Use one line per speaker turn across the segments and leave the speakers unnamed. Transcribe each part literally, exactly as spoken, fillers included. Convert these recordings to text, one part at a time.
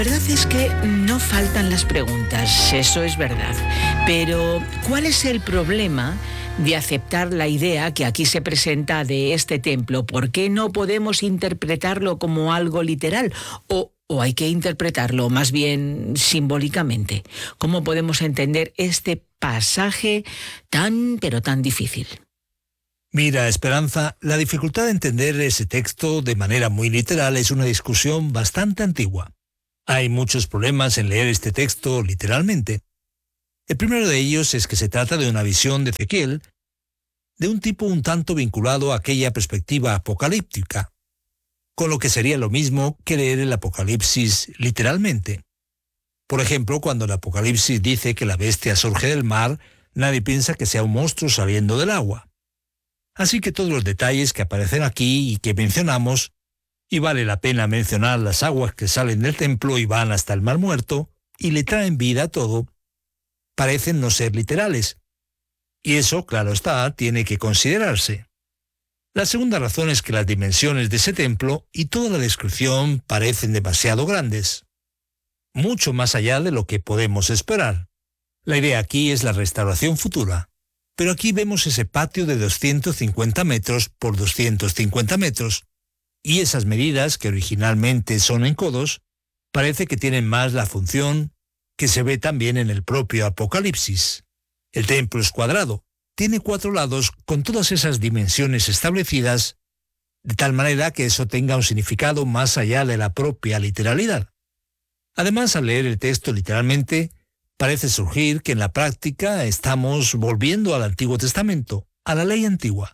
La verdad es que no faltan las preguntas, eso es verdad. Pero, ¿cuál es el problema de aceptar la idea que aquí se presenta de este templo? ¿Por qué no podemos interpretarlo como algo literal? ¿O, o hay que interpretarlo más bien simbólicamente? ¿Cómo podemos entender este pasaje tan, pero tan difícil?
Mira, Esperanza, la dificultad de entender ese texto de manera muy literal es una discusión bastante antigua. Hay muchos problemas en leer este texto literalmente. El primero de ellos es que se trata de una visión de Ezequiel, de un tipo un tanto vinculado a aquella perspectiva apocalíptica, con lo que sería lo mismo que leer el Apocalipsis literalmente. Por ejemplo, cuando el Apocalipsis dice que la bestia surge del mar, nadie piensa que sea un monstruo saliendo del agua. Así que todos los detalles que aparecen aquí y que mencionamos, y vale la pena mencionar las aguas que salen del templo y van hasta el mar muerto, y le traen vida a todo, parecen no ser literales. Y eso, claro está, tiene que considerarse. La segunda razón es que las dimensiones de ese templo y toda la descripción parecen demasiado grandes, mucho más allá de lo que podemos esperar. La idea aquí es la restauración futura, pero aquí vemos ese patio de doscientos cincuenta metros por doscientos cincuenta metros, y esas medidas, que originalmente son en codos, parece que tienen más la función que se ve también en el propio Apocalipsis. El templo es cuadrado, tiene cuatro lados con todas esas dimensiones establecidas, de tal manera que eso tenga un significado más allá de la propia literalidad. Además, al leer el texto literalmente, parece surgir que en la práctica estamos volviendo al Antiguo Testamento, a la ley antigua,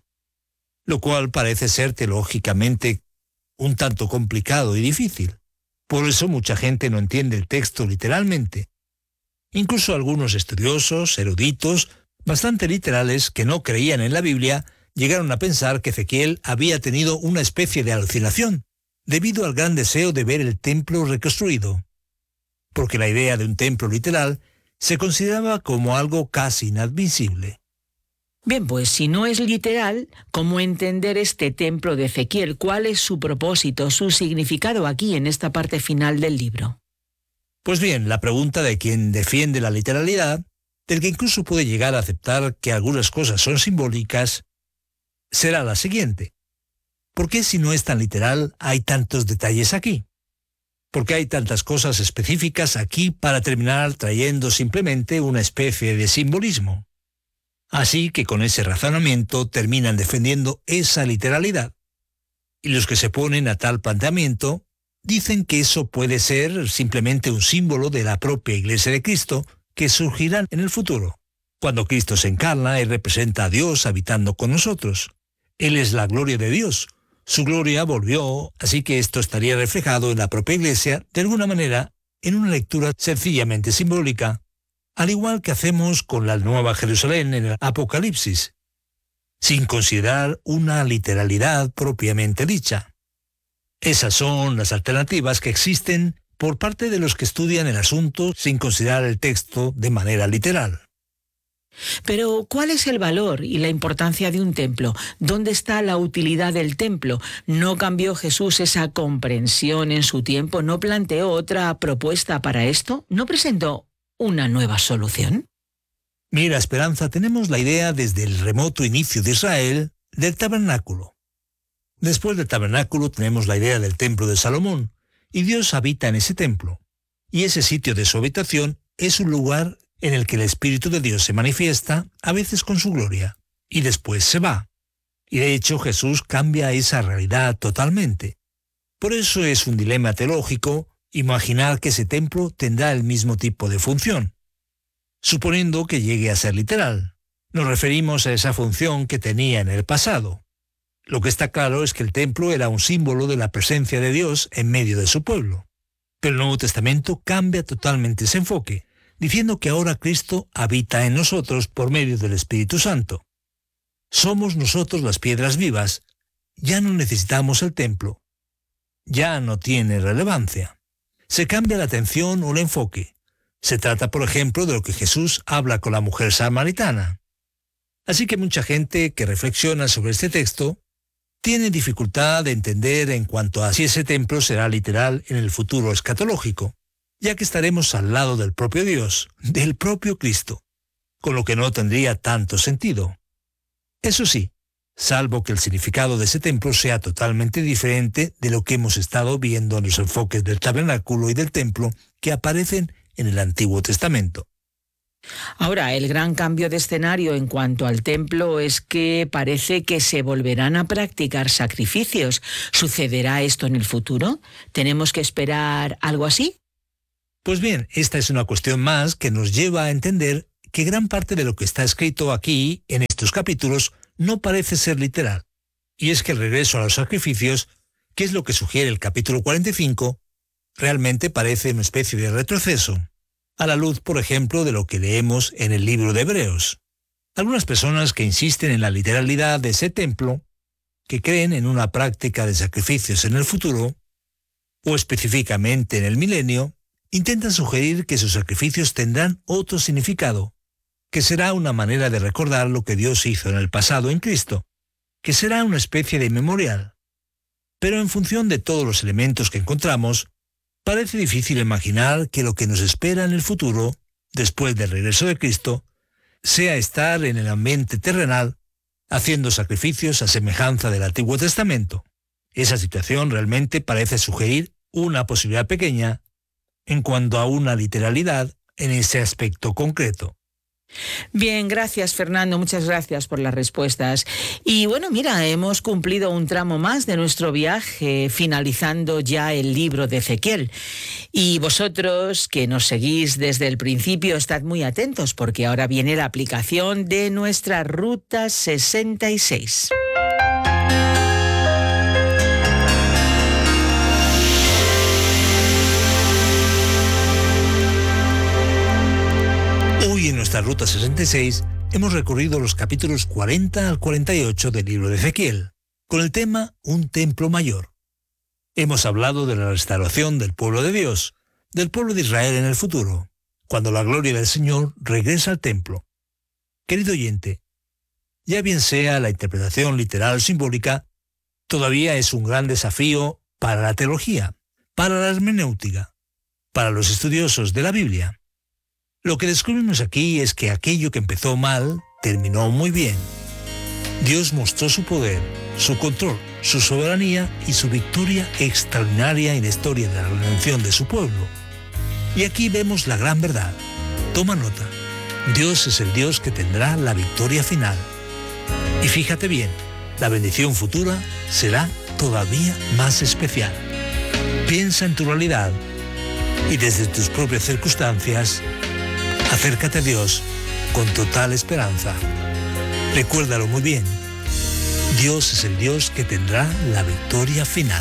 lo cual parece ser teológicamente un tanto complicado y difícil. Por eso mucha gente no entiende el texto literalmente. Incluso algunos estudiosos, eruditos, bastante literales, que no creían en la Biblia, llegaron a pensar que Ezequiel había tenido una especie de alucinación, debido al gran deseo de ver el templo reconstruido. Porque la idea de un templo literal se consideraba como algo casi inadmisible.
Bien, pues si no es literal, ¿cómo entender este templo de Ezequiel? ¿Cuál es su propósito, su significado aquí en esta parte final del libro?
Pues bien, la pregunta de quien defiende la literalidad, del que incluso puede llegar a aceptar que algunas cosas son simbólicas, será la siguiente. ¿Por qué, si no es tan literal, hay tantos detalles aquí? ¿Por qué hay tantas cosas específicas aquí para terminar trayendo simplemente una especie de simbolismo? Así que con ese razonamiento terminan defendiendo esa literalidad. Y los que se oponen a tal planteamiento dicen que eso puede ser simplemente un símbolo de la propia Iglesia de Cristo que surgirá en el futuro, cuando Cristo se encarna y representa a Dios habitando con nosotros. Él es la gloria de Dios. Su gloria volvió, así que esto estaría reflejado en la propia Iglesia, de alguna manera, en una lectura sencillamente simbólica, al igual que hacemos con la Nueva Jerusalén en el Apocalipsis, sin considerar una literalidad propiamente dicha. Esas son las alternativas que existen por parte de los que estudian el asunto sin considerar el texto de manera literal.
Pero, ¿cuál es el valor y la importancia de un templo? ¿Dónde está la utilidad del templo? ¿No cambió Jesús esa comprensión en su tiempo? ¿No planteó otra propuesta para esto? ¿No presentó una nueva solución?
Mira, Esperanza, tenemos la idea desde el remoto inicio de Israel del tabernáculo. Después del tabernáculo tenemos la idea del templo de Salomón, y Dios habita en ese templo. Y ese sitio de su habitación es un lugar en el que el Espíritu de Dios se manifiesta, a veces con su gloria, y después se va. Y de hecho Jesús cambia esa realidad totalmente. Por eso es un dilema teológico imaginar que ese templo tendrá el mismo tipo de función. Suponiendo que llegue a ser literal, nos referimos a esa función que tenía en el pasado. Lo que está claro es que el templo era un símbolo de la presencia de Dios en medio de su pueblo. Pero el Nuevo Testamento cambia totalmente ese enfoque, diciendo que ahora Cristo habita en nosotros por medio del Espíritu Santo. Somos nosotros las piedras vivas, ya no necesitamos el templo. Ya no tiene relevancia. Se cambia la atención o el enfoque. Se trata, por ejemplo, de lo que Jesús habla con la mujer samaritana. Así que mucha gente que reflexiona sobre este texto tiene dificultad de entender en cuanto a si ese templo será literal en el futuro escatológico. ya que estaremos al lado del propio Dios, del propio Cristo, con lo que no tendría tanto sentido. Eso sí, salvo que el significado de ese templo sea totalmente diferente de lo que hemos estado viendo en los enfoques del tabernáculo y del templo que aparecen en el Antiguo Testamento.
Ahora, el gran cambio de escenario en cuanto al templo es que parece que se volverán a practicar sacrificios. ¿Sucederá esto en el futuro? ¿Tenemos que esperar algo así?
Pues bien, esta es una cuestión más que nos lleva a entender que gran parte de lo que está escrito aquí, en estos capítulos, no parece ser literal. Y es que el regreso a los sacrificios, que es lo que sugiere el capítulo cuarenta y cinco, realmente parece una especie de retroceso, a la luz, por ejemplo, de lo que leemos en el libro de Hebreos. Algunas personas que insisten en la literalidad de ese templo, que creen en una práctica de sacrificios en el futuro, o específicamente en el milenio, intentan sugerir que sus sacrificios tendrán otro significado, que será una manera de recordar lo que Dios hizo en el pasado en Cristo, que será una especie de memorial. Pero en función de todos los elementos que encontramos, parece difícil imaginar que lo que nos espera en el futuro, después del regreso de Cristo, sea estar en el ambiente terrenal, haciendo sacrificios a semejanza del Antiguo Testamento. Esa situación realmente parece sugerir una posibilidad pequeña en cuanto a una literalidad en ese aspecto concreto.
Bien, gracias Fernando, muchas gracias por las respuestas. Y bueno, mira, hemos cumplido un tramo más de nuestro viaje, finalizando ya el libro de Ezequiel. Y vosotros que nos seguís desde el principio, estad muy atentos porque ahora viene la aplicación de nuestra Ruta sesenta y seis.
Hoy en nuestra Ruta sesenta y seis hemos recorrido los capítulos cuarenta al cuarenta y ocho del libro de Ezequiel, con el tema Un templo mayor. Hemos hablado de la restauración del pueblo de Dios, del pueblo de Israel en el futuro, cuando la gloria del Señor regresa al templo. Querido oyente, ya bien sea la interpretación literal o simbólica, todavía es un gran desafío para la teología, para la hermenéutica, para los estudiosos de la Biblia. Lo que descubrimos aquí es que aquello que empezó mal, terminó muy bien. Dios mostró su poder, su control, su soberanía y su victoria extraordinaria en la historia de la redención de su pueblo. Y aquí vemos la gran verdad. Toma nota. Dios es el Dios que tendrá la victoria final. Y fíjate bien, la bendición futura será todavía más especial. Piensa en tu realidad y desde tus propias circunstancias, acércate a Dios con total esperanza. Recuérdalo muy bien. Dios es el Dios que tendrá la victoria final.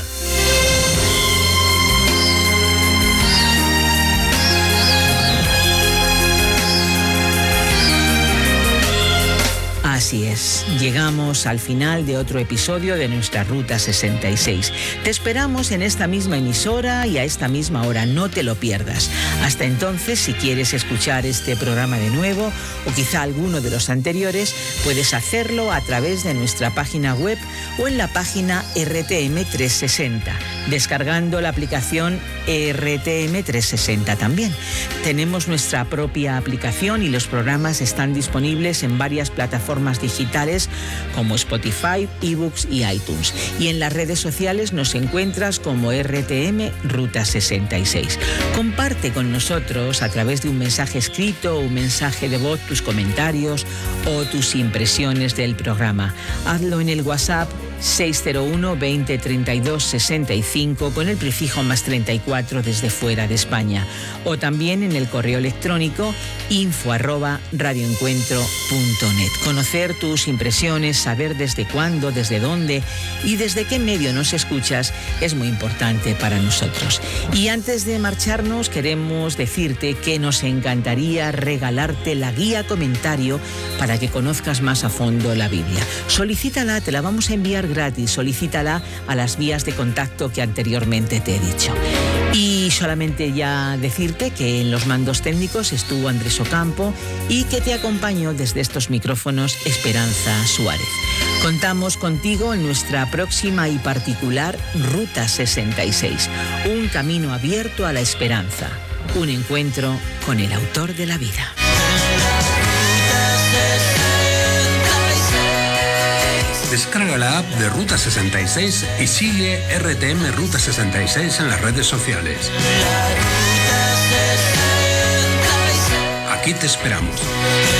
Así es, llegamos al final de otro episodio de nuestra Ruta sesenta y seis. Te esperamos en esta misma emisora y a esta misma hora, no te lo pierdas. Hasta entonces, si quieres escuchar este programa de nuevo o quizá alguno de los anteriores, puedes hacerlo a través de nuestra página web o en la página R T M trescientos sesenta, descargando la aplicación R T M trescientos sesenta también. Tenemos nuestra propia aplicación y los programas están disponibles en varias plataformas digitales como Spotify, eBooks y iTunes. Y en las redes sociales nos encuentras como R T M Ruta sesenta y seis. Comparte con nosotros a través de un mensaje escrito o un mensaje de voz tus comentarios o tus impresiones del programa. Hazlo en el WhatsApp seis cero uno, veinte, treinta y dos, sesenta y cinco con el prefijo más treinta y cuatro desde fuera de España, o también en el correo electrónico info arroba radioencuentro punto net. Conocer tus impresiones, saber desde cuándo, desde dónde y desde qué medio nos escuchas es muy importante para nosotros. Y antes de marcharnos queremos decirte que nos encantaría regalarte la guía comentario para que conozcas más a fondo la Biblia. Solicítala, te la vamos a enviar gratis, solicítala a las vías de contacto que anteriormente te he dicho. Y solamente ya decirte que en los mandos técnicos estuvo Andrés Ocampo y que te acompañó desde estos micrófonos Esperanza Suárez. Contamos contigo en nuestra próxima y particular Ruta sesenta y seis, un camino abierto a la esperanza. Un encuentro con el autor de la vida.
Descarga la app de Ruta sesenta y seis y sigue R T M Ruta sesenta y seis en las redes sociales. Aquí te esperamos.